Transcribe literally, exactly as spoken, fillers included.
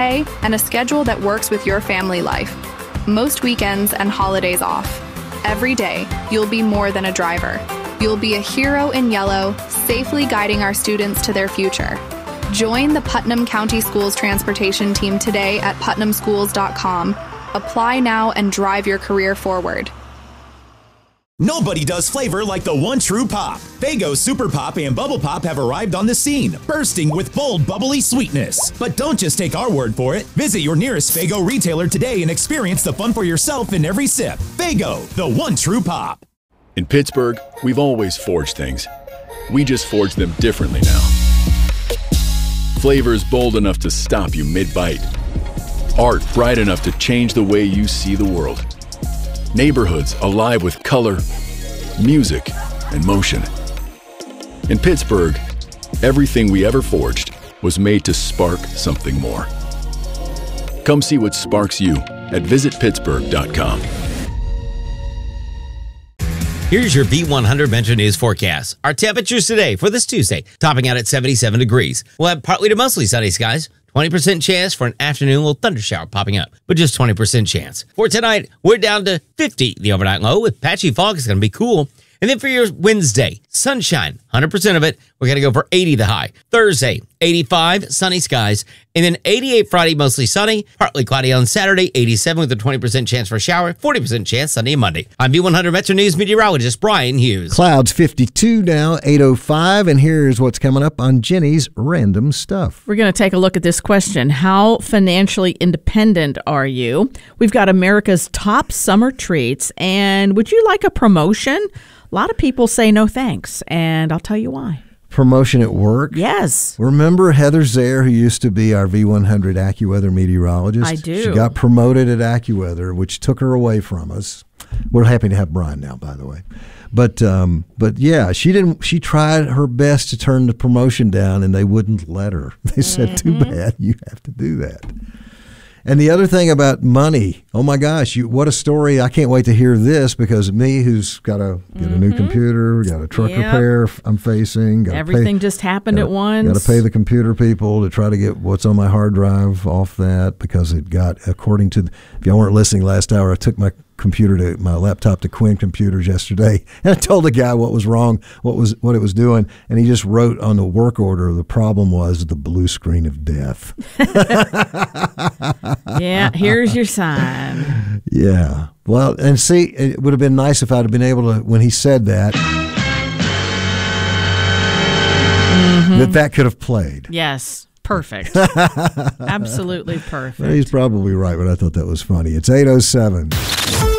pay, and a schedule that works with your family life. Most weekends and holidays off. Every day, you'll be more than a driver. You'll be a hero in yellow, safely guiding our students to their future. Join the Putnam County Schools Transportation Team today at putnam schools dot com. Apply now and drive your career forward. Nobody does flavor like the one true pop. Faygo Super Pop and Bubble Pop have arrived on the scene, bursting with bold, bubbly sweetness. But don't just take our word for it. Visit your nearest Faygo retailer today and experience the fun for yourself in every sip. Faygo, the one true pop. In Pittsburgh, we've always forged things. We just forge them differently now. Flavors bold enough to stop you mid-bite. Art bright enough to change the way you see the world. Neighborhoods alive with color, music, and motion. In Pittsburgh, everything we ever forged was made to spark something more. Come see what sparks you at visit pittsburgh dot com. Here's your V one hundred Metro News forecast. Our temperatures today for this Tuesday, topping out at seventy-seven degrees. We'll have partly to mostly sunny skies. twenty percent chance for an afternoon little thunder shower popping up, but just twenty percent chance. For tonight, we're down to fifty, the overnight low, with patchy fog. It's going to be cool. And then for your Wednesday, sunshine, one hundred percent of it. We're going to go for eighty the high. Thursday, eighty-five, sunny skies. And then eighty-eight Friday, mostly sunny. Partly cloudy on Saturday, eighty-seven with a twenty percent chance for a shower, forty percent chance Sunday and Monday. I'm V one hundred Metro News meteorologist Brian Hughes. Clouds fifty-two now, eight oh five. And here's what's coming up on Jenny's Random Stuff. We're going to take a look at this question. How financially independent are you? We've got America's top summer treats. And would you like a promotion? A lot of people say no thanks, and I'll tell you why. Promotion at work? Yes. Remember Heather Zaire, who used to be our V one hundred AccuWeather meteorologist? I do. She got promoted at AccuWeather, which took her away from us. We're happy to have Brian now, by the way. But um, but yeah, she didn't. She tried her best to turn the promotion down, and they wouldn't let her. They said, "Too bad, you have to do that." And the other thing about money, oh my gosh, you, what a story. I can't wait to hear this because me, who's got to get mm-hmm. a new computer, got a truck yep. repair I'm facing. Gotta Everything pay, just happened gotta, at once. Got to pay the computer people to try to get what's on my hard drive off that because it got, according to, the, if y'all weren't listening last hour, I took my computer to my laptop to Quinn Computers yesterday, and I told the guy what was wrong, what was what it was doing, and he just wrote on the work order the problem was the blue screen of death. Yeah, here's your sign. Yeah, well, and see, it would have been nice if I'd have been able to, when he said that, mm-hmm. that that could have played. Yes. Perfect. Absolutely perfect. Well, he's probably right, but I thought that was funny. It's eight oh seven.